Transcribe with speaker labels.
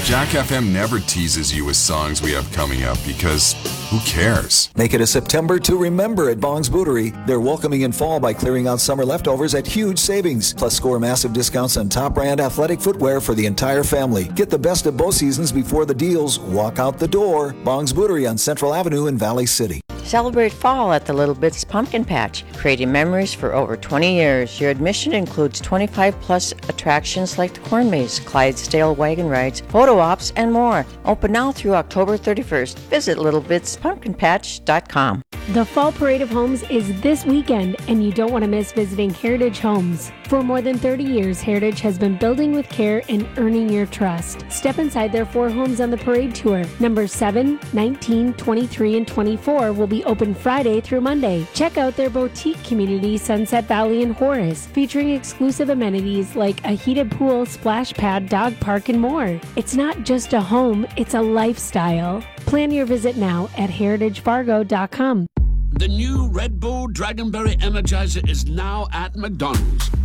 Speaker 1: Jack FM never teases you with songs we have coming up because who cares?
Speaker 2: Make it a September to remember at Bong's Bootery. They're welcoming in fall by clearing out summer leftovers at huge savings. Plus, score massive discounts on top brand athletic footwear for the entire family. Get the best of both seasons before the deals walk out the door. Bong's Bootery on Central Avenue in Valley City.
Speaker 3: Celebrate fall at the Little Bits Pumpkin Patch, creating memories for over 20 years. Your admission includes 25-plus attractions like the Corn Maze, Clydesdale wagon rides, photo ops, and more. Open now through October 31st. Visit littlebitspumpkinpatch.com.
Speaker 4: The Fall Parade of Homes is this weekend, and you don't want to miss visiting Heritage Homes. For more than 30 years, Heritage has been building with care and earning your trust. Step inside their 4 homes on the parade tour. Numbers 7, 19, 23, and 24 will be open Friday through Monday. Check out their boutique community, Sunset Valley in Horace, featuring exclusive amenities like a heated pool, splash pad, dog park, and more. It's not just a home, it's a lifestyle. Plan your visit now at heritagefargo.com.
Speaker 5: The new Red Bull Dragonberry Energizer is now at McDonald's.